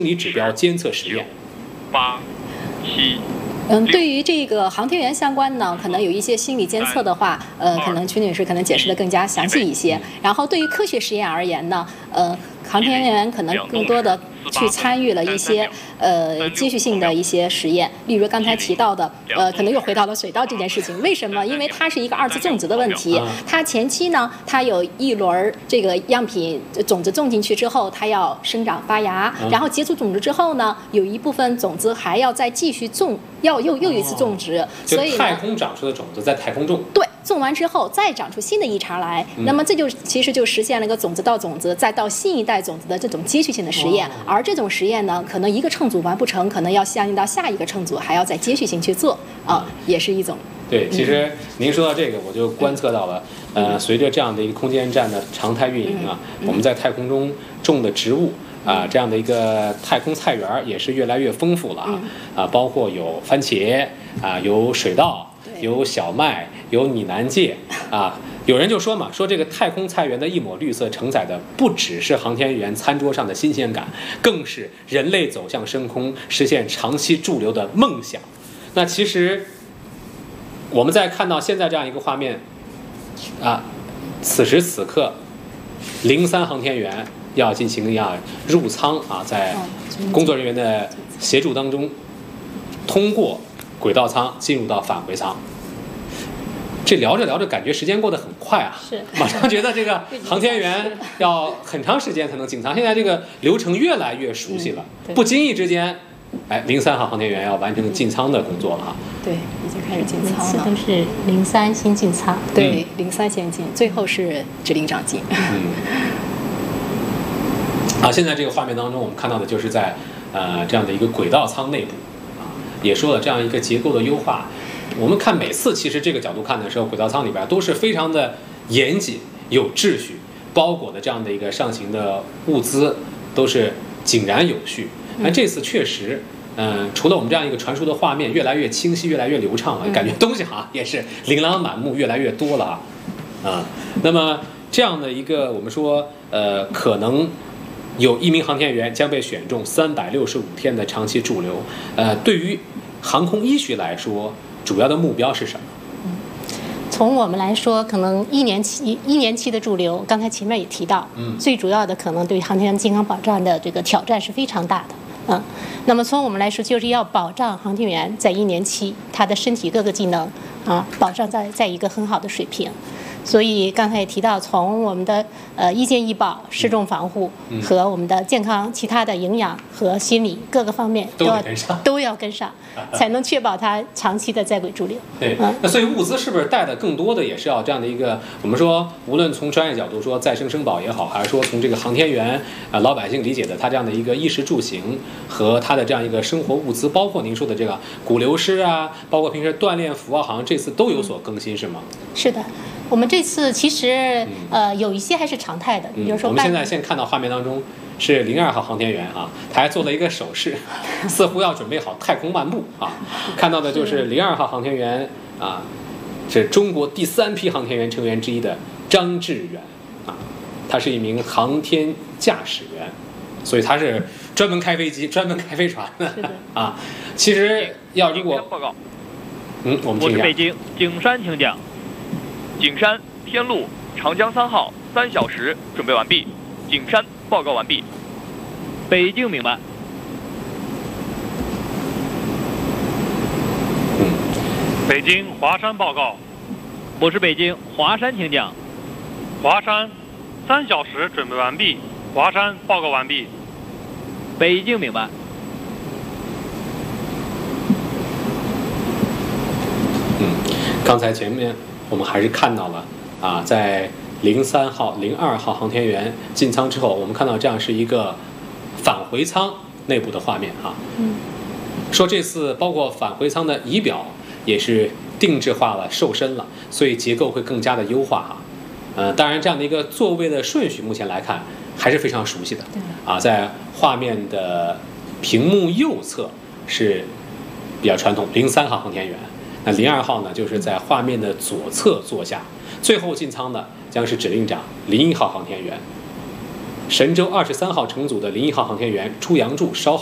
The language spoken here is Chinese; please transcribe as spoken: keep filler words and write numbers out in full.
理指标监测实验。 八、七。 嗯，对于这个航天员相关呢，可能有一些心理监测的话，呃，可能曲女士可能解释的更加详细一些。然后对于科学实验而言呢，呃，航天员可能更多的去参与了一些呃接续性的一些实验，例如刚才提到的，呃，可能又回到了水稻这件事情。为什么？因为它是一个二次种植的问题。它前期呢，它有一轮这个样品种子种进去之后，它要生长发芽，然后结出种子之后呢，有一部分种子还要再继续种。要又又一次种植， 哦、 所以太空长出的种子在太空种。 对，种完之后再长出新的一茬来，嗯、那么这就其实就实现了一个种子到种子，再到新一代种子的这种接续性的实验。哦、而这种实验呢，可能一个乘组完不成，可能要相应到下一个乘组，还要再接续性去做啊、嗯，也是一种。 对，其实您说到这个，我就观测到了，嗯、呃，随着这样的一个空间站的常态运营啊，嗯、我们在太空中种的植物。啊，这样的一个太空菜园也是越来越丰富了啊！啊，包括有番茄啊，有水稻，有小麦，有拟南芥啊。有人就说嘛，说这个太空菜园的一抹绿色承载的不只是航天员餐桌上的新鲜感，更是人类走向深空、实现长期驻留的梦想。那其实我们在看到现在这样一个画面啊，此时此刻，零三航天员。要进行要入舱啊，在工作人员的协助当中，通过轨道舱进入到返回舱。这聊着聊着，感觉时间过得很快啊， 是马上觉得这个航天员要很长时间才能进舱。现在这个流程越来越熟悉了，嗯、不经意之间，哎，零三号航天员要完成进舱的工作了哈。 对，已经开始进舱了。 都是零三先进舱， 对，零三先进，最后是指令长进。 嗯。啊，现在这个画面当中，我们看到的就是在呃这样的一个轨道舱内部，啊，也说了这样一个结构的优化。我们看每次其实这个角度看的时候，轨道舱里边都是非常的严谨、有秩序，包裹的这样的一个上行的物资都是井然有序。那这次确实，嗯、呃，除了我们这样一个传输的画面越来越清晰、越来越流畅了，感觉东西哈也是琳琅满目，越来越多了啊。啊，那么这样的一个我们说呃可能。有一名航天员将被选中三百六十五天的长期驻留。呃，对于航空医学来说，主要的目标是什么？ 嗯，从我们来说，可能一年期一年期的驻留，刚才前面也提到，嗯，最主要的可能对航天员健康保障的这个挑战是非常大的。嗯，那么从我们来说，就是要保障航天员在一年期他的身体各个技能啊，保障在在一个很好的水平。所以刚才也提到，从我们的呃医健医保、失重防护和我们的健康、其他的营养和心理各个方面都要都要跟上，才能确保它长期的在轨驻留。 对，嗯，那所以物资是不是带的更多的也是要这样的一个？我们说，无论从专业角度说再生生保也好，还是说从这个航天员啊、呃、老百姓理解的他这样的一个衣食住行和他的这样一个生活物资，包括您说的这个骨流师啊，包括平时锻炼服啊，好像这次都有所更新，是吗？ 是的。我们这次其实呃有一些还是常态的，比如说、 嗯、我们现在现看到画面当中是零二号航天员啊，他还做了一个手势，似乎要准备好太空漫步啊。看到的就是零二号航天员啊，是中国第三批航天员成员之一的张志远啊，他是一名航天驾驶员，所以他是专门开飞机、专门开飞船的啊。其实要如果报告， 嗯，我们听一下。 我是北京景山，请讲。景山天路长江三号三小时准备完毕，景山报告完毕。北京明白。 嗯， 北京华山报告。 我是北京华山，请讲。 华山三小时准备完毕，华山报告完毕。 北京明白。 嗯，刚才前面。我们还是看到了啊，在零三号、零二号航天员进舱之后，我们看到这样是一个返回舱内部的画面啊。嗯。说这次包括返回舱的仪表也是定制化了、瘦身了，所以结构会更加的优化哈。呃，当然这样的一个座位的顺序，目前来看还是非常熟悉的。啊，在画面的屏幕右侧是比较传统，零三号航天员。那零二号呢，就是在画面的左侧坐下，最后进舱的将是指令长零一号航天员。 神舟二十三号乘组的零一号航天员朱杨柱稍后